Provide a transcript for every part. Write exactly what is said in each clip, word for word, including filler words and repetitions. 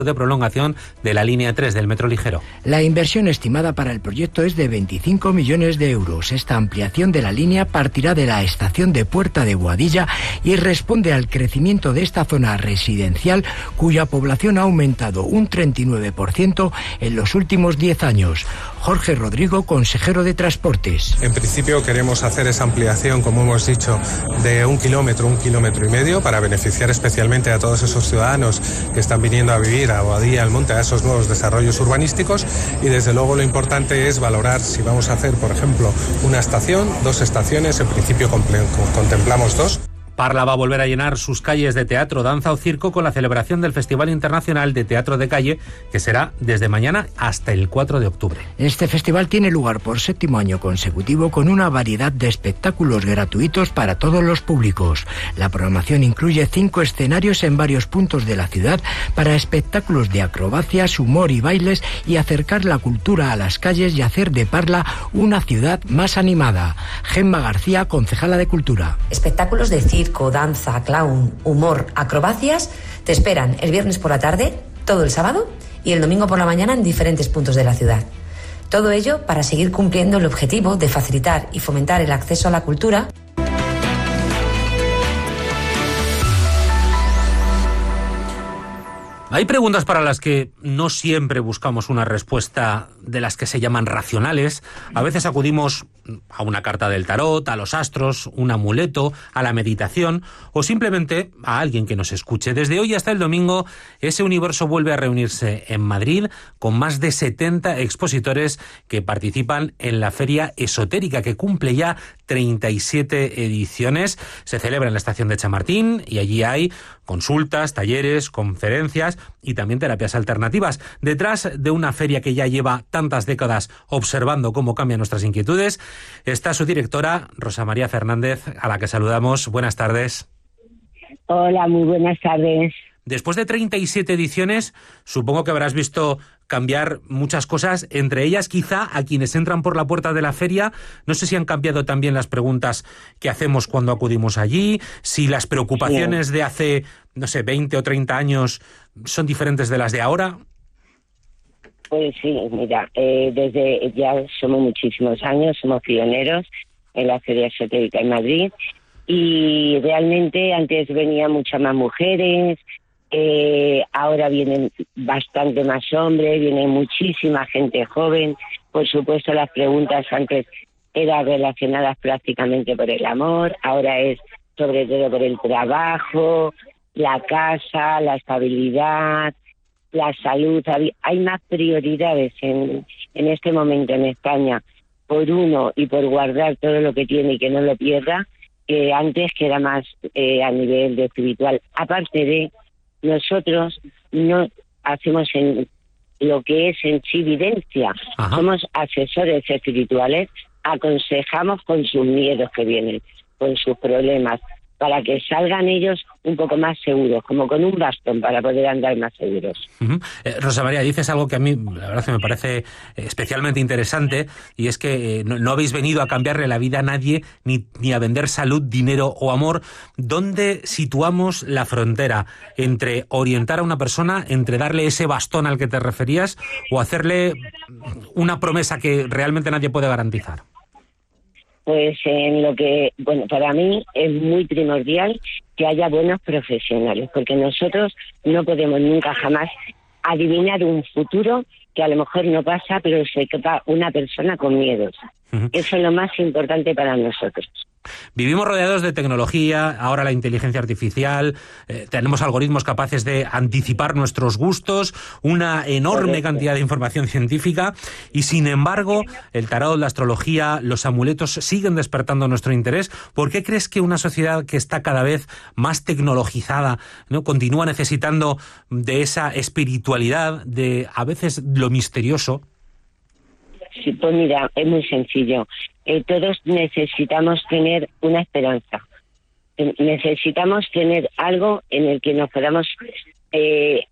de prolongación de la línea tres del metro ligero. La inversión estimada para el proyecto es de veinticinco millones de euros. Esta ampliación de la línea partirá de la estación de Puerta de Boadilla y responde al crecimiento de esta zona residencial, cuya población ha aumentado un treinta y nueve por ciento en los últimos diez años. Jorge Rodrigo, consejero de Transportes. En principio queremos hacer esa ampliación, como hemos dicho, de un kilómetro, un kilómetro y medio, para beneficiar especialmente a todos esos ciudadanos que están viniendo a vivir a Boadilla, al Monte, a esos nuevos desarrollos urbanísticos. Y desde luego lo importante es valorar si vamos a hacer, por ejemplo, una estación, dos estaciones. En principio contemplamos dos. Parla va a volver a llenar sus calles de teatro, danza o circo con la celebración del Festival Internacional de Teatro de Calle, que será desde mañana hasta el cuatro de octubre. Este festival tiene lugar por séptimo año consecutivo con una variedad de espectáculos gratuitos para todos los públicos. La programación incluye cinco escenarios en varios puntos de la ciudad para espectáculos de acrobacias, humor y bailes, y acercar la cultura a las calles y hacer de Parla una ciudad más animada. Gemma García, concejala de Cultura. Espectáculos de circo, danza, clown, humor, acrobacias te esperan el viernes por la tarde, todo el sábado y el domingo por la mañana en diferentes puntos de la ciudad. Todo ello para seguir cumpliendo el objetivo de facilitar y fomentar el acceso a la cultura. Hay preguntas para las que no siempre buscamos una respuesta de las que se llaman racionales. A veces acudimos a una carta del tarot, a los astros, un amuleto, a la meditación o simplemente a alguien que nos escuche. Desde hoy hasta el domingo, ese universo vuelve a reunirse en Madrid con más de setenta expositores que participan en la Feria Esotérica, que cumple ya treinta y siete ediciones. Se celebra en la estación de Chamartín y allí hay consultas, talleres, conferencias y también terapias alternativas. Detrás de una feria que ya lleva tantas décadas observando cómo cambian nuestras inquietudes, está su directora, Rosa María Fernández, a la que saludamos. Buenas tardes. Hola, muy buenas tardes. Después de treinta y siete ediciones, supongo que habrás visto cambiar muchas cosas, entre ellas quizá a quienes entran por la puerta de la feria. No sé si han cambiado también las preguntas que hacemos cuando acudimos allí, si las preocupaciones sí. de hace, no sé, veinte o treinta años son diferentes de las de ahora. Pues sí, mira, eh, desde ya somos muchísimos años, somos pioneros en la Feria Esotérica en Madrid y realmente antes venían muchas más mujeres. Eh, ahora vienen bastante más hombres, viene muchísima gente joven. Por supuesto, las preguntas antes eran relacionadas prácticamente por el amor, ahora es sobre todo por el trabajo, la casa, la estabilidad, la salud. Hay más prioridades en, en este momento en España por uno y por guardar todo lo que tiene y que no lo pierda, que antes, que era más eh, a nivel de espiritual. Aparte de nosotros no hacemos en lo que es en sí evidencia. Ajá. Somos asesores espirituales, aconsejamos con sus miedos que vienen, con sus problemas, para que salgan ellos un poco más seguros, como con un bastón para poder andar más seguros. Uh-huh. Eh, Rosa María, dices algo que a mí, la verdad, que me parece especialmente interesante, y es que eh, no, no habéis venido a cambiarle la vida a nadie, ni, ni a vender salud, dinero o amor. ¿Dónde situamos la frontera entre orientar a una persona, entre darle ese bastón al que te referías, o hacerle una promesa que realmente nadie puede garantizar? Pues en lo que, bueno, para mí es muy primordial que haya buenos profesionales, porque nosotros no podemos nunca jamás adivinar un futuro que a lo mejor no pasa, pero se queda una persona con miedos. Uh-huh. Eso es lo más importante para nosotros. Vivimos rodeados de tecnología, ahora la inteligencia artificial, eh, tenemos algoritmos capaces de anticipar nuestros gustos, una enorme Correcto. cantidad de información científica, y sin embargo el tarot, la astrología, los amuletos siguen despertando nuestro interés. ¿Por qué crees que una sociedad que está cada vez más tecnologizada, ¿no?, continúa necesitando de esa espiritualidad, de a veces lo misterioso? Sí, pues mira, es muy sencillo. Eh, todos necesitamos tener una esperanza. Eh, necesitamos tener algo en el que nos podamos eh,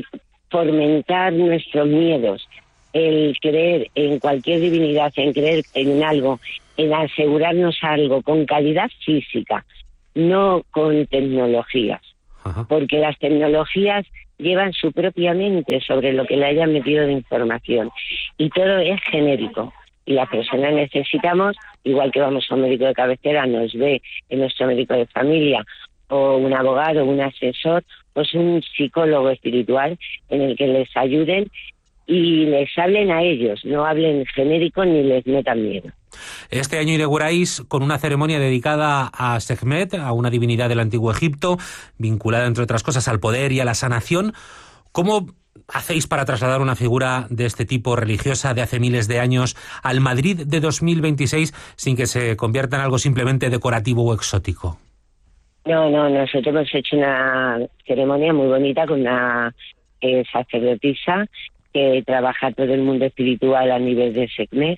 fomentar nuestros miedos. El creer en cualquier divinidad, en creer en algo, en asegurarnos algo con calidad física, no con tecnologías. Ajá. Porque las tecnologías llevan su propia mente sobre lo que le hayan metido de información. Y todo es genérico. Y las personas necesitamos, igual que vamos a un médico de cabecera, nos ve en nuestro médico de familia, o un abogado, un asesor, pues un psicólogo espiritual en el que les ayuden y les hablen a ellos, no hablen genérico ni les metan miedo. Este año inauguráis con una ceremonia dedicada a Sekhmet, a una divinidad del Antiguo Egipto, vinculada, entre otras cosas, al poder y a la sanación. ¿Cómo hacéis para trasladar una figura de este tipo religiosa de hace miles de años al Madrid de dos mil veintiséis sin que se convierta en algo simplemente decorativo o exótico? No, no, nosotros hemos hecho una ceremonia muy bonita con una eh, sacerdotisa que trabaja todo el mundo espiritual a nivel de Sekhmet.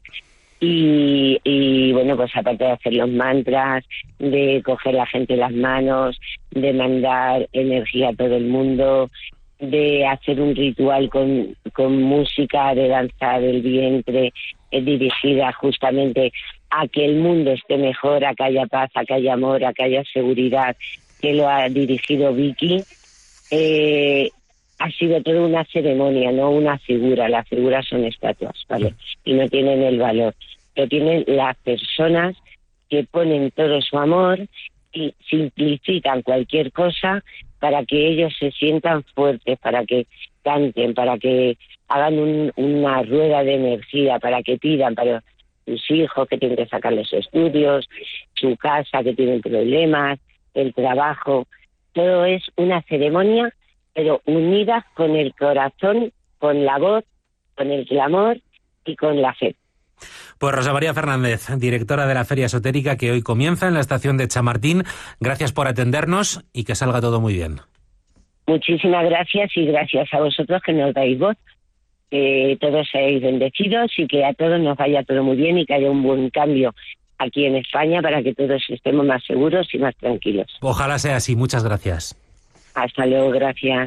Y, y bueno, pues aparte de hacer los mantras, de coger la gente las manos, de mandar energía a todo el mundo, de hacer un ritual con, con música, de danza del vientre, eh, dirigida justamente a que el mundo esté mejor, a que haya paz, a que haya amor, a que haya seguridad, que lo ha dirigido Vicky. Eh, ha sido toda una ceremonia, no una figura. Las figuras son estatuas, ¿vale? Y no tienen el valor. Lo tienen las personas que ponen todo su amor y simplifican cualquier cosa para que ellos se sientan fuertes, para que canten, para que hagan un, una rueda de energía, para que pidan para sus hijos que tienen que sacar los estudios, su casa que tienen problemas, el trabajo. Todo es una ceremonia, pero unida con el corazón, con la voz, con el clamor y con la fe. Pues Rosa María Fernández, directora de la Feria Esotérica, que hoy comienza en la estación de Chamartín. Gracias por atendernos y que salga todo muy bien. Muchísimas gracias y gracias a vosotros que nos dais voz. Que todos seáis bendecidos y que a todos nos vaya todo muy bien y que haya un buen cambio aquí en España para que todos estemos más seguros y más tranquilos. Ojalá sea así. Muchas gracias. Hasta luego, gracias.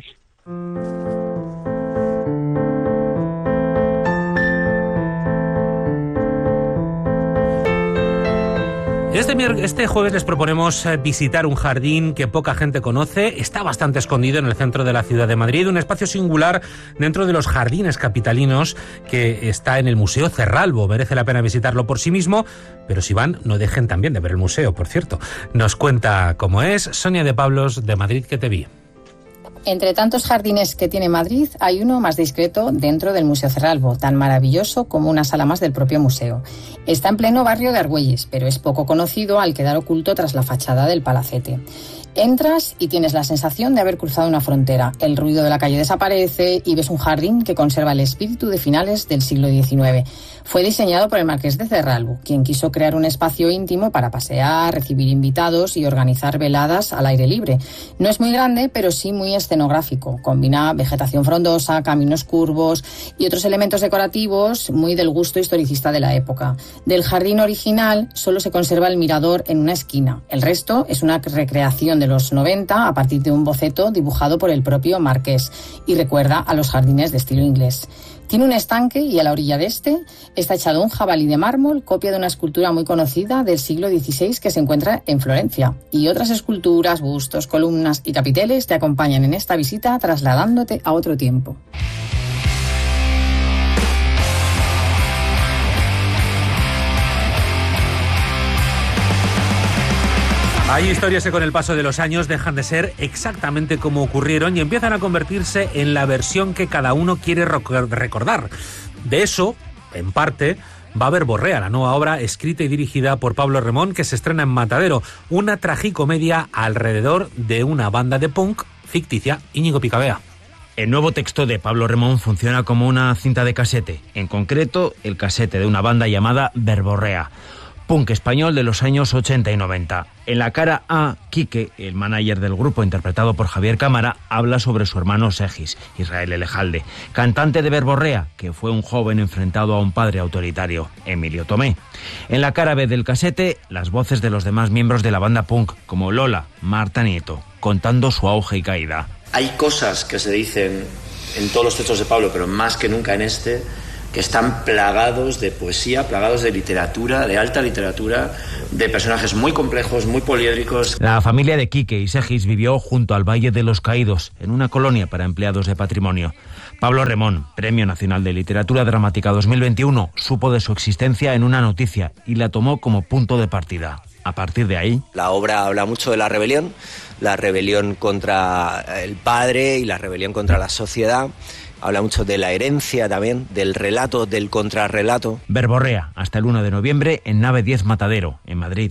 Este, este jueves les proponemos visitar un jardín que poca gente conoce. Está bastante escondido en el centro de la ciudad de Madrid, un espacio singular dentro de los jardines capitalinos que está en el Museo Cerralbo. Merece la pena visitarlo por sí mismo, pero si van, no dejen también de ver el museo, por cierto. Nos cuenta cómo es Sonia de Pablos, de Madrid que te vi. Entre tantos jardines que tiene Madrid, hay uno más discreto dentro del Museo Cerralbo, tan maravilloso como una sala más del propio museo. Está en pleno barrio de Argüelles, pero es poco conocido al quedar oculto tras la fachada del palacete. Entras y tienes la sensación de haber cruzado una frontera. El ruido de la calle desaparece y ves un jardín que conserva el espíritu de finales del siglo diecinueve. Fue diseñado por el marqués de Cerralbo, quien quiso crear un espacio íntimo para pasear, recibir invitados y organizar veladas al aire libre. No es muy grande, pero sí muy escenográfico. Combina vegetación frondosa, caminos curvos y otros elementos decorativos muy del gusto historicista de la época. Del jardín original solo se conserva el mirador en una esquina. El resto es una recreación de los noventa a partir de un boceto dibujado por el propio marqués y recuerda a los jardines de estilo inglés. Tiene un estanque y a la orilla de este está echado un jabalí de mármol, copia de una escultura muy conocida del siglo dieciséis que se encuentra en Florencia. Y otras esculturas, bustos, columnas y capiteles te acompañan en esta visita trasladándote a otro tiempo. Hay historias que con el paso de los años dejan de ser exactamente como ocurrieron y empiezan a convertirse en la versión que cada uno quiere recordar. De eso, en parte, va Verborrea, la nueva obra escrita y dirigida por Pablo Remón, que se estrena en Matadero, una tragicomedia alrededor de una banda de punk ficticia. Íñigo Picabea. El nuevo texto de Pablo Remón funciona como una cinta de casete, en concreto el casete de una banda llamada Verborrea, punk español de los años ochenta y noventa. En la cara A, Quique, el manager del grupo interpretado por Javier Cámara, habla sobre su hermano Segis, Israel Elejalde, cantante de Verborrea, que fue un joven enfrentado a un padre autoritario, Emilio Tomé. En la cara B del casete, las voces de los demás miembros de la banda punk, como Lola, Marta Nieto, contando su auge y caída. Hay cosas que se dicen en todos los textos de Pablo, pero más que nunca en este, que están plagados de poesía, plagados de literatura, de alta literatura, de personajes muy complejos, muy poliédricos. La familia de Quique y Segis vivió junto al Valle de los Caídos, en una colonia para empleados de patrimonio. Pablo Remón, Premio Nacional de Literatura Dramática dos mil veintiuno, supo de su existencia en una noticia y la tomó como punto de partida. A partir de ahí... La obra habla mucho de la rebelión, la rebelión contra el padre y la rebelión contra la sociedad. Habla mucho de la herencia también, del relato, del contrarrelato. Verborrea, hasta el uno de noviembre en Nave diez Matadero, en Madrid.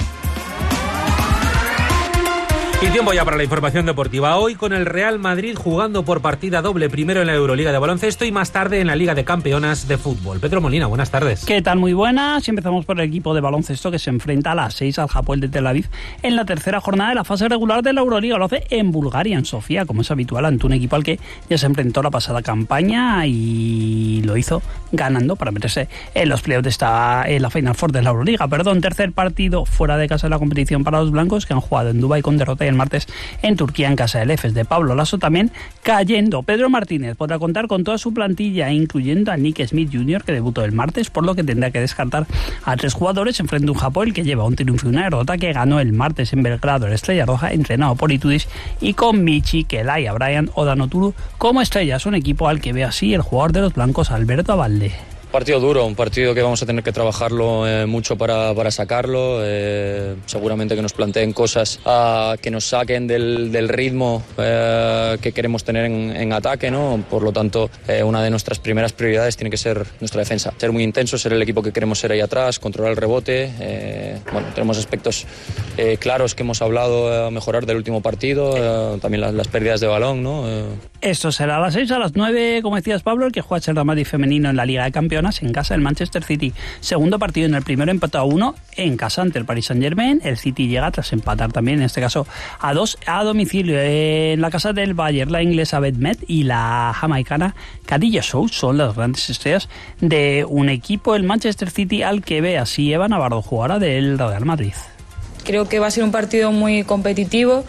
Y tiempo ya para la información deportiva. Hoy con el Real Madrid jugando por partida doble, primero en la Euroliga de baloncesto y más tarde en la Liga de Campeonas de fútbol. Pedro Molina, buenas tardes. ¿Qué tal? Muy buenas. Y empezamos por el equipo de baloncesto que se enfrenta a las seis al Hapoel de Tel Aviv en la tercera jornada de la fase regular de la Euroliga. Lo hace en Bulgaria, en Sofía, como es habitual, ante un equipo al que ya se enfrentó la pasada campaña y lo hizo ganando para meterse en los playoffs de esta, en la Final Four de la Euroliga. Perdón, tercer partido fuera de casa de la competición para los blancos, que han jugado en Dubái con derrota el martes en Turquía en casa del Efes de Pablo Laso, también cayendo. Pedro Martínez podrá contar con toda su plantilla, incluyendo a Nick Smith junior, que debutó el martes, por lo que tendrá que descartar a tres jugadores en frente a un Hapoel que lleva un triunfo y una derrota, que ganó el martes en Belgrado el Estrella Roja, entrenado por Itudis, y con Michi, Kelaya, Bryan o Danoturu como estrellas. Un equipo al que ve así el jugador de los blancos, Alberto Abalde. Partido duro, un partido que vamos a tener que trabajarlo eh, mucho para, para sacarlo. Eh, seguramente que nos planteen cosas uh, que nos saquen del, del ritmo eh, que queremos tener en, en ataque, ¿no? Por lo tanto, eh, una de nuestras primeras prioridades tiene que ser nuestra defensa. Ser muy intenso, ser el equipo que queremos ser ahí atrás, controlar el rebote. Eh, bueno, tenemos aspectos eh, claros que hemos hablado a mejorar del último partido, eh, también las, las pérdidas de balón, ¿no? Eh. Esto será a las seis, a las nueve, como decías Pablo, el que juega el Real Madrid femenino en la Liga de Campeones en casa del Manchester City. Segundo partido en el primero, empatado a uno en casa ante el Paris Saint-Germain. El City llega tras empatar también, en este caso, a dos a domicilio. En la casa del Bayern, la inglesa Beth Met y la jamaicana Khadija Show son las grandes estrellas de un equipo, el Manchester City, al que ve así Eva Navarro, jugadora del Real Madrid. Creo que va a ser un partido muy competitivo.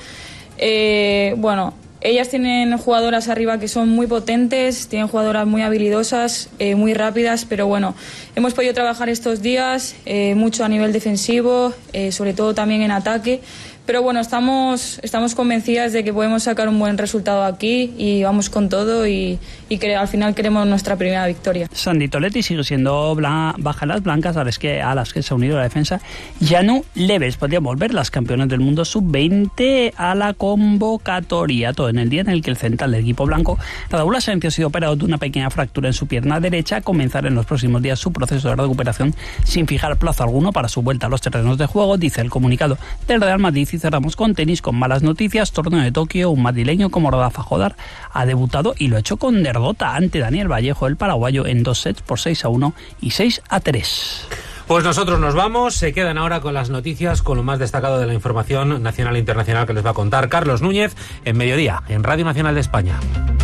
Eh, bueno... Ellas tienen jugadoras arriba que son muy potentes, tienen jugadoras muy habilidosas, eh, muy rápidas, pero bueno, hemos podido trabajar estos días eh, mucho a nivel defensivo, eh, sobre todo también en ataque. Pero bueno, estamos, estamos convencidas de que podemos sacar un buen resultado aquí y vamos con todo y, y que al final queremos nuestra primera victoria. Sandy Toletti sigue siendo blan- baja las blancas a las, que, a las que se ha unido la defensa. Janu Leves podría volver, las campeonas del mundo sub veinte, a la convocatoria. Todo en el día en el que el central del equipo blanco, Raúl Asencio, ha sido operado de una pequeña fractura en su pierna derecha. Comenzará en los próximos días su proceso de recuperación sin fijar plazo alguno para su vuelta a los terrenos de juego, dice el comunicado del Real Madrid. Y cerramos con tenis, con malas noticias. Torneo de Tokio, un madrileño como Rafa Jodar ha debutado y lo ha hecho con derrota ante Daniel Vallejo, el paraguayo, en dos sets por seis a uno y seis a tres. Pues nosotros nos vamos, se quedan ahora con las noticias, con lo más destacado de la información nacional e internacional que les va a contar Carlos Núñez en Mediodía, en Radio Nacional de España.